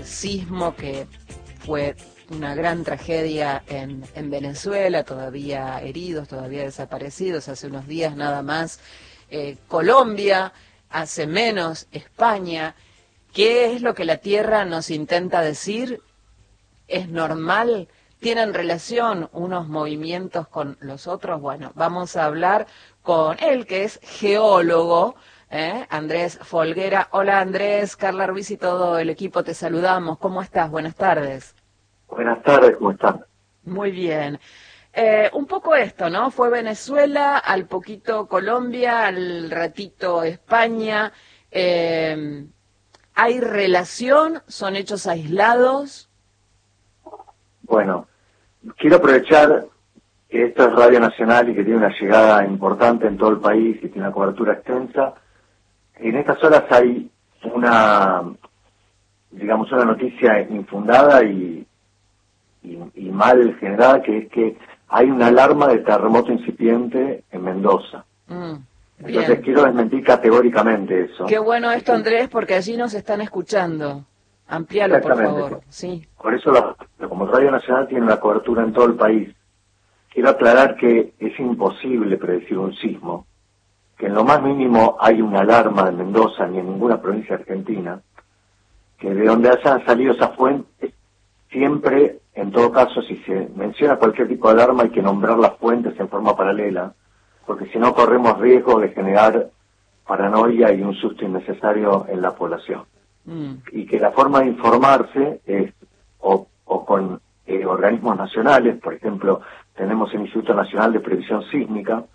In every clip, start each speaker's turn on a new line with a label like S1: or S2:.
S1: sismo que fue una gran tragedia en Venezuela, todavía heridos, todavía desaparecidos, hace unos días nada más Colombia, hace menos España. ¿Qué es lo que la Tierra nos intenta decir? ¿Es normal? ¿Tienen relación unos movimientos con los otros? Bueno, vamos a hablar con él, que es geólogo, Andrés Folguera. Hola Andrés, Carla Ruiz y todo el equipo, te saludamos. ¿Cómo estás? Buenas tardes.
S2: Buenas tardes, ¿cómo están?
S1: Muy bien. Un poco esto, ¿no? Fue Venezuela, al poquito Colombia, al ratito España. ¿Hay relación? ¿Son hechos aislados?
S2: Bueno, quiero aprovechar que esto es Radio Nacional y que tiene una llegada importante en todo el país y tiene una cobertura extensa. En estas horas hay una noticia infundada y mal generada, que es que hay una alarma de terremoto incipiente en Mendoza. Entonces quiero desmentir categóricamente eso.
S1: Qué bueno esto, Andrés, porque allí nos están escuchando. Amplíalo, por favor. Sí.
S2: Por eso, como Radio Nacional tiene una cobertura en todo el país, quiero aclarar que es imposible predecir un sismo, que en lo más mínimo hay una alarma en Mendoza ni en ninguna provincia argentina, que de donde hayan salido esas fuentes, siempre, en todo caso, si se menciona cualquier tipo de alarma, hay que nombrar las fuentes en forma paralela, porque si no corremos riesgo de generar paranoia y un susto innecesario en la población. Y que la forma de informarse es o con organismos nacionales. Por ejemplo, tenemos el Instituto Nacional de Previsión Sísmica,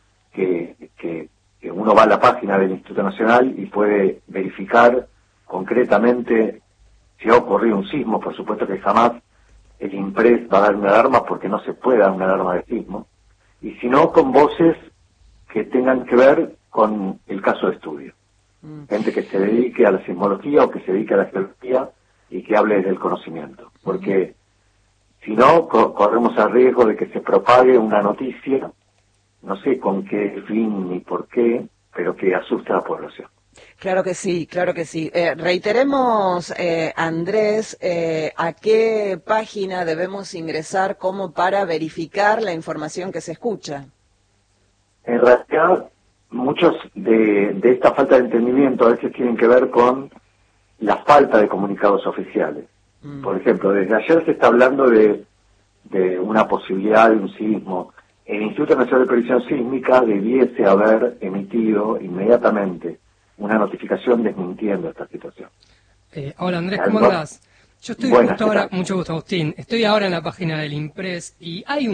S2: que uno va a la página del Instituto Nacional y puede verificar concretamente si ha ocurrido un sismo. Por supuesto que jamás el INPRES va a dar una alarma, porque no se puede dar una alarma de sismo, y si no, con voces que tengan que ver con el caso de estudio. Gente que se dedique a la sismología o que se dedique a la geología y que hable desde el conocimiento. Porque si no, corremos el riesgo de que se propague una noticia, no sé con qué fin ni por qué, pero que asuste a la población.
S1: Claro que sí, claro que sí. Reiteremos, Andrés, ¿a qué página debemos ingresar como para verificar la información que se escucha?
S2: En realidad, muchos de esta falta de entendimiento a veces tienen que ver con la falta de comunicados oficiales. Por ejemplo, desde ayer se está hablando de una posibilidad de un sismo. El Instituto Nacional de Previsión Sísmica debiese haber emitido inmediatamente una notificación desmintiendo esta situación.
S3: Hola Andrés, ¿cómo andás? Yo estoy justo ahora, mucho gusto Agustín, estoy ahora en la página del INPRES y hay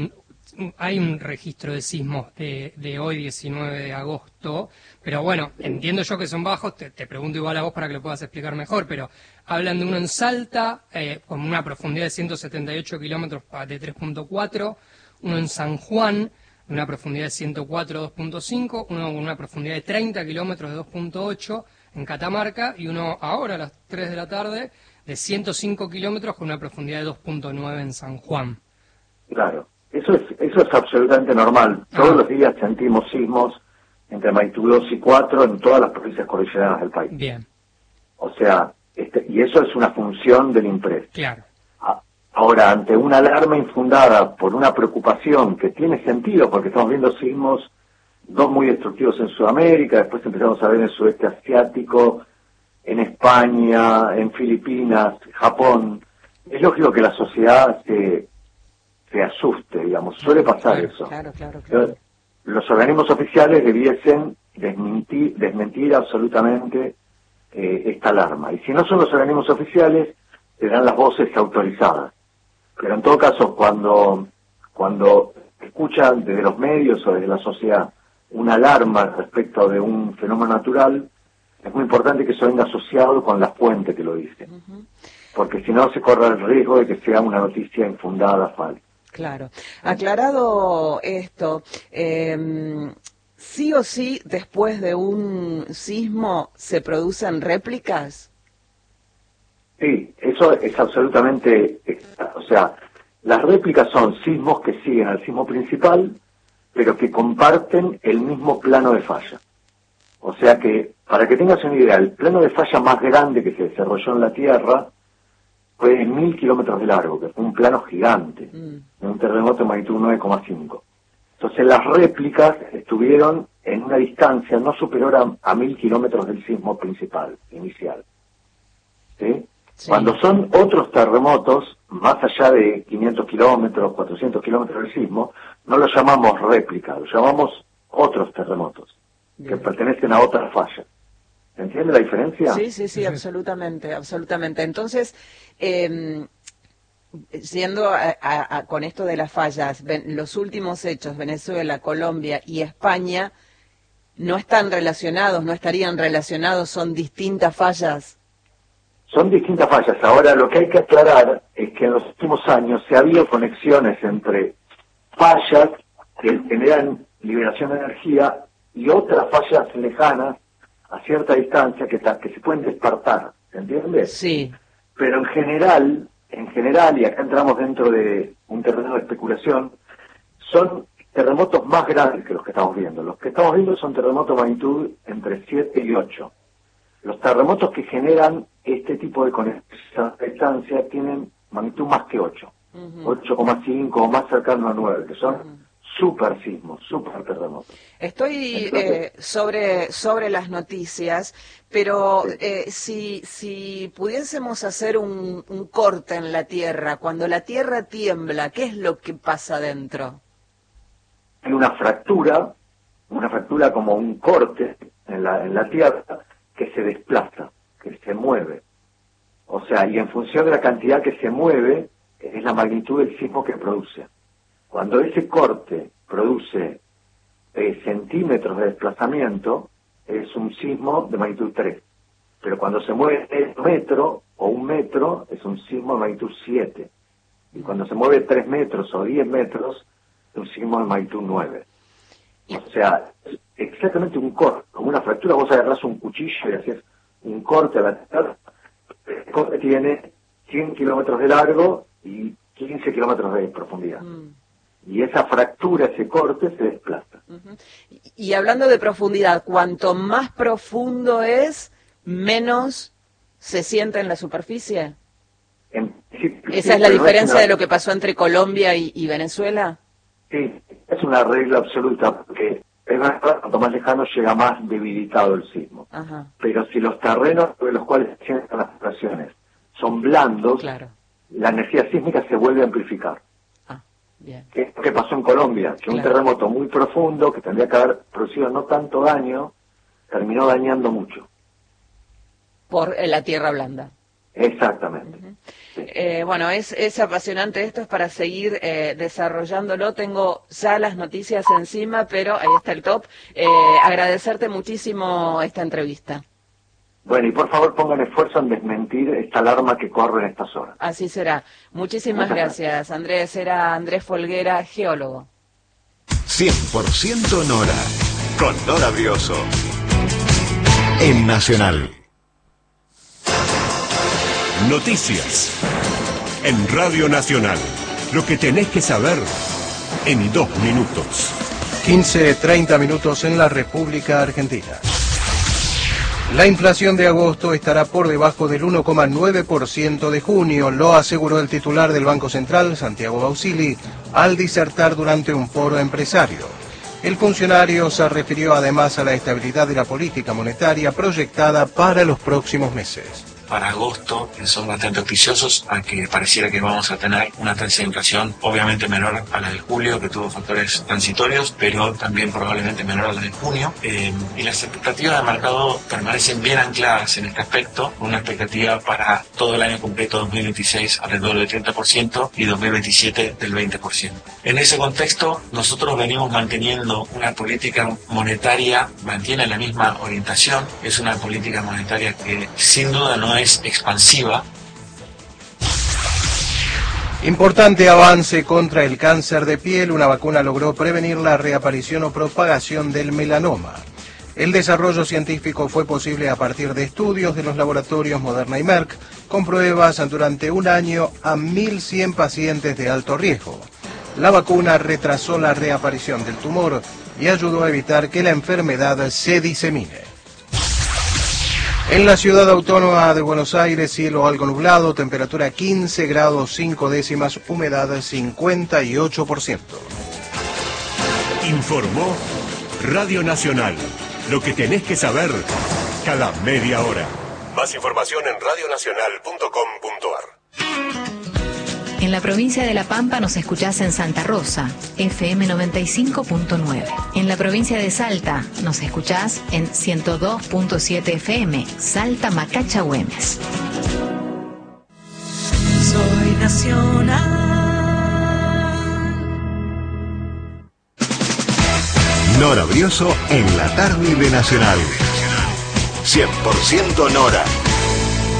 S3: un registro de sismos de hoy, 19 de agosto, pero bueno, entiendo yo que son bajos, te pregunto igual a vos para que lo puedas explicar mejor, pero hablan de uno en Salta, con una profundidad de 178 kilómetros de 3.4, uno en San Juan, una profundidad de 104, 2.5, uno con una profundidad de 30 kilómetros de 2.8 en Catamarca, y uno ahora a las 3 de la tarde de 105 kilómetros con una profundidad de 2.9 en San Juan.
S2: Claro, eso es absolutamente normal. Todos los días sentimos sismos entre magnitud 2 y 4 en todas las provincias cordilleranas del país.
S3: Bien.
S2: O sea, y eso es una función del INPRES.
S3: Claro.
S2: Ahora, ante una alarma infundada por una preocupación que tiene sentido, porque estamos viendo sismos, dos muy destructivos en Sudamérica, después empezamos a ver en el sudeste asiático, en España, en Filipinas, Japón, es lógico que la sociedad se asuste, digamos, suele pasar eso.
S1: Claro.
S2: Los organismos oficiales debiesen desmentir absolutamente esta alarma. Y si no son los organismos oficiales, serán las voces autorizadas. Pero en todo caso, cuando escuchan desde los medios o desde la sociedad una alarma respecto de un fenómeno natural, es muy importante que eso venga asociado con la fuente que lo dice. Porque si no, se corre el riesgo de que sea una noticia infundada, falsa.
S1: Claro. Aclarado esto, ¿sí o sí después de un sismo se producen réplicas?
S2: Sí, eso es absolutamente, o sea, las réplicas son sismos que siguen al sismo principal, pero que comparten el mismo plano de falla. O sea que, para que tengas una idea, el plano de falla más grande que se desarrolló en la Tierra fue en 1000 kilómetros de largo, que fue un plano gigante, un terremoto de magnitud 9,5. Entonces las réplicas estuvieron en una distancia no superior a 1000 kilómetros del sismo principal, inicial. ¿Sí? Sí. Cuando son otros terremotos, más allá de 500 kilómetros, 400 kilómetros del sismo, no los llamamos réplica, los llamamos otros terremotos, que pertenecen a otras fallas. ¿Se entiende la diferencia?
S1: Sí, absolutamente, absolutamente. Entonces, yendo con esto de las fallas, los últimos hechos, Venezuela, Colombia y España, no están relacionados, no estarían relacionados, son distintas fallas.
S2: Son distintas fallas. Ahora, lo que hay que aclarar es que en los últimos años se ha habido conexiones entre fallas que generan liberación de energía y otras fallas lejanas a cierta distancia que se pueden despertar, ¿se entiende?
S1: Sí.
S2: Pero en general, y acá entramos dentro de un terreno de especulación, son terremotos más grandes que los que estamos viendo. Los que estamos viendo son terremotos de magnitud entre 7 y 8. Los terremotos que generan este tipo de conexión a distancia tienen magnitud más que 8, 8,5 o más cercano a 9, que son super sismos, super terremotos.
S1: Estoy sobre las noticias, pero si pudiésemos hacer un corte en la Tierra, cuando la Tierra tiembla, ¿qué es lo que pasa dentro?
S2: Hay una fractura como un corte en la Tierra que se desplaza, que se mueve. O sea, y en función de la cantidad que se mueve, es la magnitud del sismo que produce. Cuando ese corte produce centímetros de desplazamiento, es un sismo de magnitud 3. Pero cuando se mueve un metro o 1 metro, es un sismo de magnitud 7. Y cuando se mueve 3 metros o 10 metros, es un sismo de magnitud 9. O sea, es exactamente un corte, como una fractura. Vos agarrás un cuchillo y haces un corte a la tierra. El corte tiene 100 kilómetros de largo y 15 kilómetros de profundidad. Y esa fractura, ese corte, se desplaza.
S1: Y hablando de profundidad, cuanto más profundo es, menos se siente en la superficie. ¿Esa es la diferencia de lo que pasó entre Colombia y Venezuela?
S2: Sí, es una regla absoluta, porque es verdad, cuanto más lejano llega más debilitado el sismo.
S1: Ajá.
S2: Pero si los terrenos sobre los cuales se sienten las vibraciones son blandos,
S1: claro,
S2: la energía sísmica se vuelve a amplificar.
S1: Bien.
S2: ¿Qué es lo que pasó en Colombia? Que un terremoto muy profundo, que tendría que haber producido no tanto daño, terminó dañando mucho.
S1: Por la tierra blanda.
S2: Exactamente. Sí.
S1: Bueno, es apasionante esto, es para seguir desarrollándolo. Tengo ya las noticias encima, pero ahí está el top. Agradecerte muchísimo esta entrevista.
S2: Bueno, y por favor pongan esfuerzo en desmentir esta alarma que corre en estas horas.
S1: Así será. Muchísimas gracias, Andrés. Era Andrés Folguera, geólogo.
S4: 100% Nora, con Nora Brioso. En Nacional. Noticias. En Radio Nacional. Lo que tenés que saber en 2 minutos.
S5: 15-30 minutos en la República Argentina. La inflación de agosto estará por debajo del 1,9% de junio, lo aseguró el titular del Banco Central, Santiago Bausili, al disertar durante un foro empresario. El funcionario se refirió además a la estabilidad de la política monetaria proyectada para los próximos meses.
S6: Para agosto son bastante auspiciosos a que pareciera que vamos a tener una tasa de inflación obviamente menor a la de julio, que tuvo factores transitorios, pero también probablemente menor a la de junio. Y las expectativas del mercado permanecen bien ancladas en este aspecto, una expectativa para todo el año completo 2026 alrededor del 30% y 2027 del 20%. En ese contexto, nosotros venimos manteniendo una política monetaria, mantiene la misma orientación, es una política monetaria que sin duda no es expansiva.
S5: Importante avance contra el cáncer de piel. Una vacuna logró prevenir la reaparición o propagación del melanoma. El desarrollo científico fue posible a partir de estudios de los laboratorios Moderna y Merck, con pruebas durante un año a 1.100 pacientes de alto riesgo. La vacuna retrasó la reaparición del tumor y ayudó a evitar que la enfermedad se disemine. En la ciudad autónoma de Buenos Aires, cielo algo nublado, temperatura 15 grados 5 décimas, humedad 58%.
S4: Informó Radio Nacional. Lo que tenés que saber cada media hora. Más información en radionacional.com.ar.
S7: En la provincia de La Pampa nos escuchás en Santa Rosa, FM 95.9. En la provincia de Salta nos escuchás en 102.7 FM, Salta Macacha Güemes.
S8: Soy nacional.
S9: Nora Brioso en la tarde de Nacional. 100% Nora.